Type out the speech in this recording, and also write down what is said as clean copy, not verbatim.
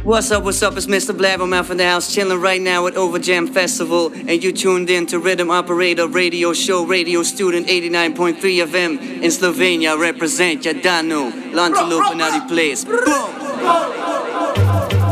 What's up, it's Mr. Blabbermouth in the house, chilling right now at Overjam Festival, and you tuned in to Rhythm Operator Radio Show, Radio Student 89.3 FM in Slovenia. Represent ya Danu, Lantalupanati Place. Boom!